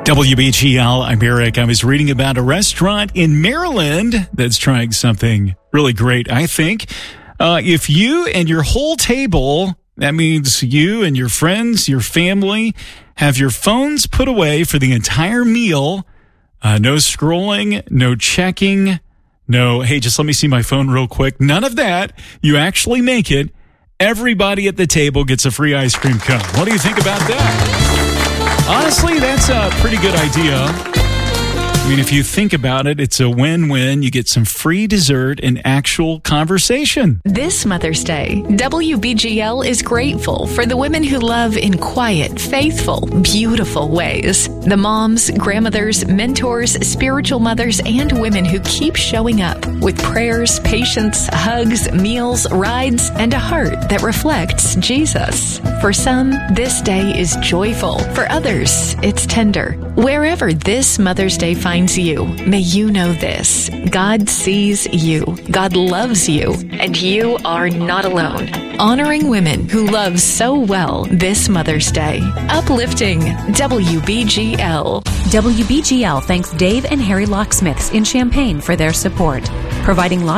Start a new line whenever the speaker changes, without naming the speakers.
WBGL, I'm Eric. I was reading about a restaurant in Maryland that's trying something really great, I think. If you and your whole table, that means you and your friends, your family, have your phones put away for the entire meal, no scrolling, no checking, no, hey, just let me see my phone real quick. None of that. You actually make it. Everybody at the table gets a free ice cream cone. What do you think about that? Honestly, that's a pretty good idea. I mean, if you think about it, it's a win-win. You get some free dessert and actual conversation.
This Mother's Day, WBGL is grateful for the women who love in quiet, faithful, beautiful ways. The moms, grandmothers, mentors, spiritual mothers, and women who keep showing up with prayers, patience, hugs, meals, rides, and a heart that reflects Jesus. For some, this day is joyful. For others, it's tender. Wherever this Mother's Day finds you, may you know this: God sees you, God loves you, and you are not alone. Honoring women who love so well this Mother's Day. Uplifting WBGL.
WBGL thanks Dave and Harry Locksmiths in Champaign for their support, providing